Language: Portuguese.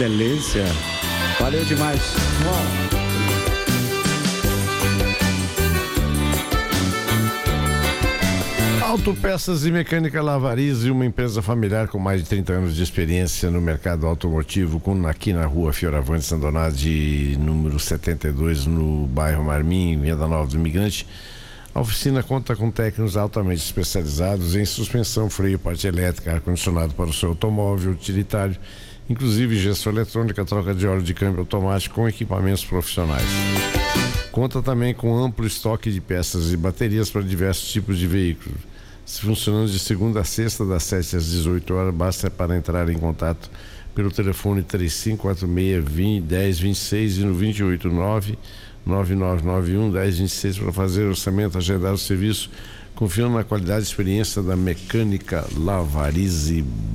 delícia. Valeu demais. Autopeças e Mecânica Lavarize, uma empresa familiar com mais de 30 anos de experiência no mercado automotivo, aqui na rua Fioravante Sandonade, número 72, no bairro Marmim, Venda Nova do Imigrante. A oficina conta com técnicos altamente especializados em suspensão, freio, parte elétrica, ar-condicionado para o seu automóvel utilitário, inclusive gestão eletrônica, troca de óleo de câmbio automático com equipamentos profissionais. Conta também com amplo estoque de peças e baterias para diversos tipos de veículos. Funcionando de segunda a sexta, das 7 às 18 horas, basta para entrar em contato pelo telefone 3546-1026 e no 289-9991-1026 para fazer orçamento, agendar o serviço, confiando na qualidade e experiência da Mecânica Lavarize.